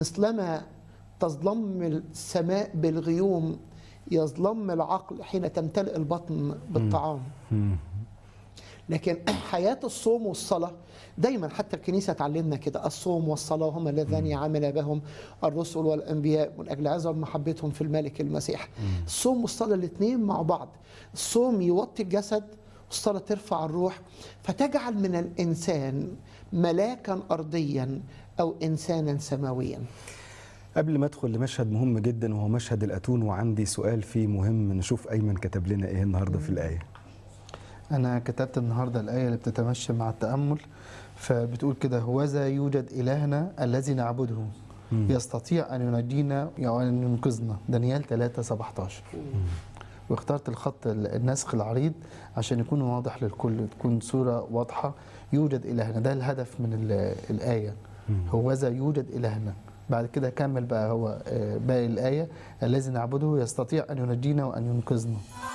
مثلما تظلم السماء بالغيوم يظلم العقل حين تمتلئ البطن بالطعام. لكن حياة الصوم والصلاة دايما حتى الكنيسة تعلمنا كده، الصوم والصلاة هما اللذان عمل بهم الرسل والأنبياء من أجل عظم محبتهم في الملك المسيح. الصوم والصلاة الاثنين مع بعض، الصوم يوطي الجسد والصلاة ترفع الروح، فتجعل من الإنسان ملاكا أرضيا أو إنسانا سماويا. قبل ما ادخل لمشهد مهم جدا وهو مشهد الأتون، وعندي سؤال فيه مهم، نشوف أيمن كتب لنا ايه النهارده في الآية. أنا كتبت النهارده الآية اللي بتتمشى مع التأمل، فبتقول كده: هوذا يوجد إلهنا الذي نعبده يستطيع أن ينجينا وأن ينقذنا. دانيال 3:17. واخترت الخط النسخ العريض عشان يكون واضح للكل، تكون صورة واضحة. يوجد إلهنا، ده الهدف من الآية. هوذا يوجد إلهنا. بعد كده كمل بقى هو باقي الآية: الذي نعبده يستطيع أن ينجينا وأن ينقذنا.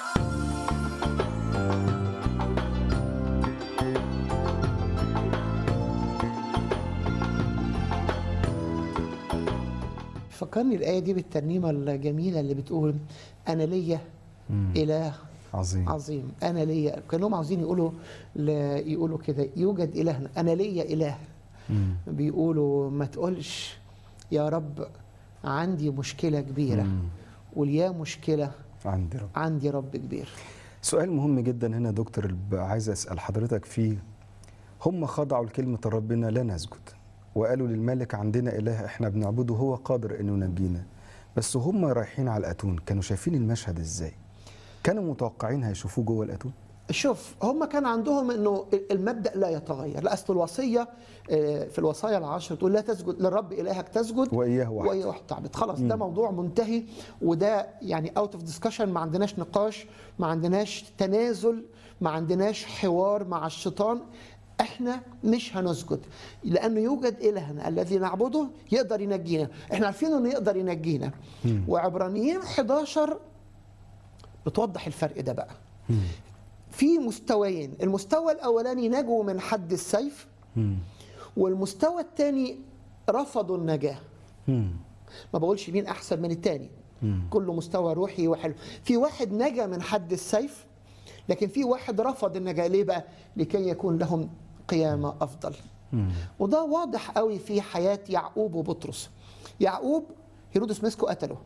فكرني الآية دي بالترنيمة الجميلة اللي بتقول أنا ليا إله عظيم. أنا ليا، كانوا عاوزين يقولوا كده: يوجد إلهنا، أنا ليا إله. بيقولوا ما تقولش يا رب عندي مشكلة كبيرة، وليا مشكلة عندي رب كبير. سؤال مهم جدا هنا دكتور عايز أسأل حضرتك فيه. هم خضعوا لكلمة ربنا لا نسجد، وقالوا للملك عندنا إله احنا بنعبده هو قادر انه ينجينا، بس هم رايحين على الأتون كانوا شايفين المشهد ازاي؟ كانوا متوقعين هيشوفوه جوه الأتون؟ شوف، هم كان عندهم انه المبدأ لا يتغير. لا، اصل الوصية في الوصايا العشر تقول لا تسجد للرب إلهك، تسجد وإياه واحد تعبد. خلاص ده موضوع منتهي، وده يعني اوت اوف ديسكشن. ما عندناش نقاش، ما عندناش تنازل، ما عندناش حوار مع الشيطان. احنا مش هنسجد لانه يوجد الهنا الذي نعبده يقدر ينجينا. احنا عارفين انه يقدر ينجينا. وعبرانيين 11 بتوضح الفرق ده بقى. في مستويين: المستوى الاولاني نجوا من حد السيف، والمستوى الثاني رفضوا النجاة. ما بقولش مين احسن من الثاني، كله مستوى روحي وحلو. في واحد نجا من حد السيف، لكن في واحد رفض النجاة. ليه بقى؟ لكي يكون لهم قيامة أفضل. وده واضح قوي في حياة يعقوب وبطرس. يعقوب هيرودس مسكه قتله،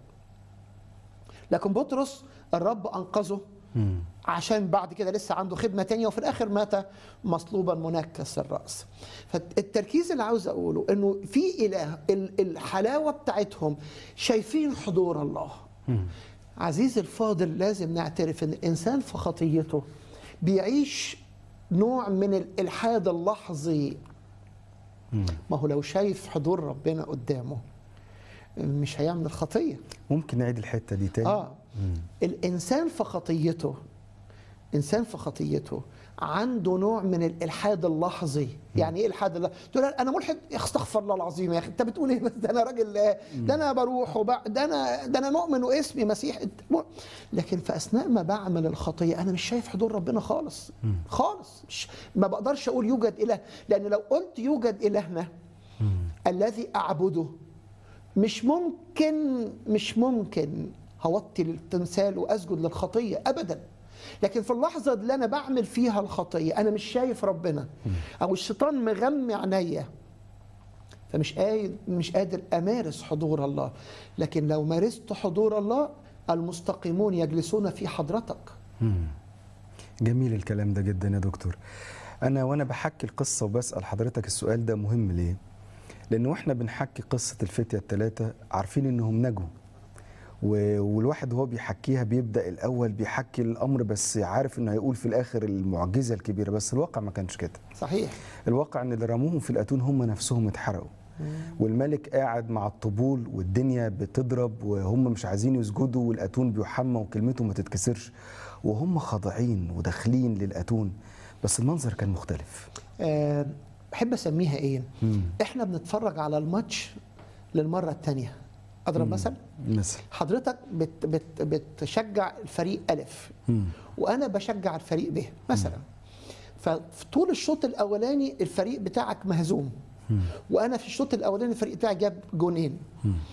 لكن بطرس الرب أنقذه عشان بعد كده لسه عنده خدمة تانية، وفي الآخر مات مصلوبا منكس الرأس. فالتركيز اللي عاوز أقوله إنه في إله الحلاوة بتاعتهم شايفين حضور الله. عزيزي الفاضل، لازم نعترف ان الانسان في خطيته بيعيش نوع من الالحاد اللحظي. ما هو لو شايف حضور ربنا قدامه مش هيعمل الخطيه. ممكن نعيد الحته دي تاني؟ الانسان في خطيته عنده نوع من الالحاد اللحظي. يعني ايه الحاد اللحظي؟ تقول انا ملحد، استغفر الله العظيم يا اخي، انت بتقول ايه؟ بس ده انا راجل، ده انا بروح ده انا مؤمن واسمي مسيح. لكن في اثناء ما بعمل الخطيه انا مش شايف حضور ربنا خالص. خالص ما بقدرش اقول يوجد اله، لان لو قلت يوجد الهنا الذي اعبده مش ممكن هوطي للتمثال واسجد للخطيه ابدا. لكن في اللحظة اللي أنا بعمل فيها الخطية أنا مش شايف ربنا، أو الشيطان مغمي عينيا، مش قادر أمارس حضور الله. لكن لو مارست حضور الله المستقيمون يجلسون في حضرتك. جميل الكلام ده جدا يا دكتور. وأنا بحكي القصة وبسأل حضرتك السؤال ده مهم ليه؟ لأنه إحنا بنحكي قصة الفتية الثلاثة عارفين إنهم نجوا، والواحد وهو بيحكيها بيبدأ الأول بيحكي الأمر بس عارف إنه هيقول في الآخر المعجزة الكبيرة، بس الواقع ما كانش كده. صحيح. الواقع إن اللي رموهم في الأتون هم نفسهم اتحرقوا، والملك قاعد مع الطبول والدنيا بتضرب وهم مش عايزين يسجدوا، والأتون بيحمى وكلمته ما تتكسرش، وهم خاضعين وداخلين للأتون، بس المنظر كان مختلف. بحب أسميها إيه؟ إحنا بنتفرج على الماتش للمرة الثانية. أضرب مثل حضرتك بتشجع الفريق ألف وأنا بشجع الفريق ب مثلا. فطول الشوط الأولاني الفريق بتاعك مهزوم، وانا في الشوط الاولاني الفريق بتاعي جاب جونين.